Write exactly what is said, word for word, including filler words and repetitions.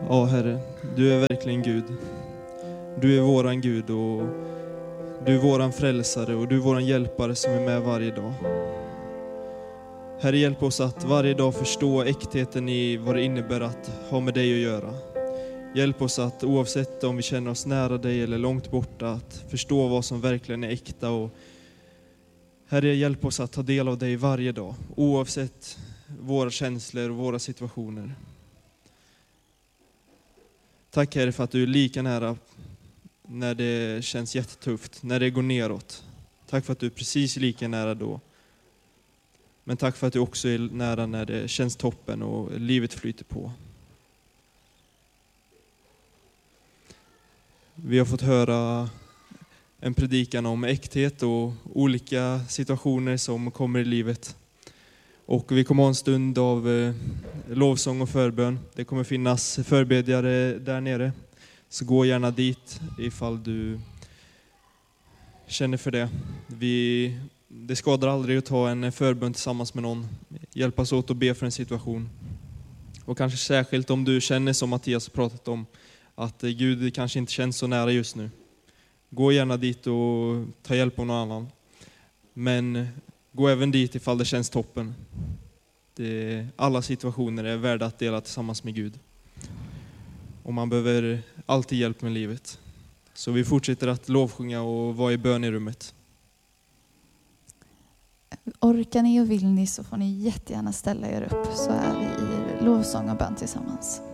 Ja, Herre, du är verkligen Gud. Du är våran Gud och du är våran frälsare och du är våran hjälpare som är med varje dag. Herre, hjälp oss att varje dag förstå äktheten i vad det innebär att ha med dig att göra. Hjälp oss att oavsett om vi känner oss nära dig eller långt borta, att förstå vad som verkligen är äkta. Och Herre, hjälp oss att ta del av dig varje dag, oavsett våra känslor och våra situationer. Tack Herre för att du är lika nära när det känns jättetufft, när det går neråt. Tack för att du är precis lika nära då. Men tack för att du också är nära när det känns toppen och livet flyter på. Vi har fått höra en predikan om äkthet och olika situationer som kommer i livet. Och vi kommer ha en stund av eh, lovsång och förbön. Det kommer finnas förbedjare där nere. Så gå gärna dit ifall du känner för det. Vi, det skadar aldrig att ta en förbön tillsammans med någon. Hjälpas åt att be för en situation. Och kanske särskilt om du känner som Mattias har pratat om, att Gud kanske inte känns så nära just nu. Gå gärna dit och ta hjälp av någon annan. Men gå även dit ifall det känns toppen. Det, alla situationer är värda att dela tillsammans med Gud. Och man behöver alltid hjälp med livet. Så vi fortsätter att lovsjunga och vara i bön i rummet. Orkar ni och vill ni så får ni jättegärna ställa er upp, så är vi i lovsång och bön tillsammans.